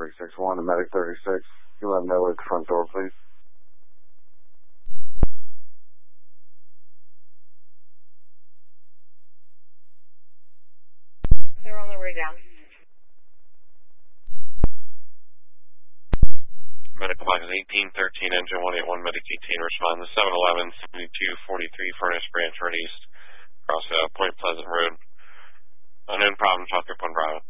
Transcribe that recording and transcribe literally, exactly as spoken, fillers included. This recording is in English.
thirty-six one to Medic thirty-six. Can you let them know at the front door, please? They're on their way down. Medical box eighteen thirteen, engine one eight one, Medic eighteen, respond to seven eleven, seventy-two forty-three, Furnace Branch Road East, across uh, Point Pleasant Road. Unknown problem, talk up on Bravo.